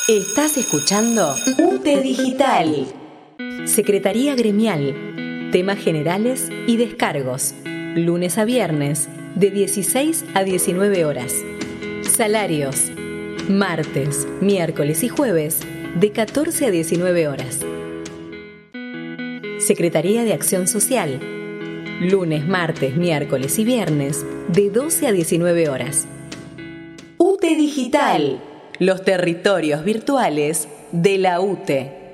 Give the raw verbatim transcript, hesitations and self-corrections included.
Estás escuchando U T E Digital. Secretaría Gremial. Temas generales y descargos. Lunes a viernes, de dieciséis a diecinueve horas. Salarios. Martes, miércoles y jueves, de catorce a diecinueve horas. Secretaría de Acción Social. Lunes, martes, miércoles y viernes, de doce a diecinueve horas. U T E Digital. Los territorios virtuales de la U T E.